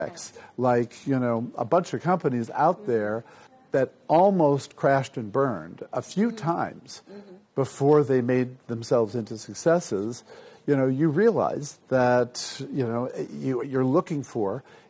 like, a bunch of companies out there that almost crashed and burned a few times before they made themselves into successes. You realize that, you're looking for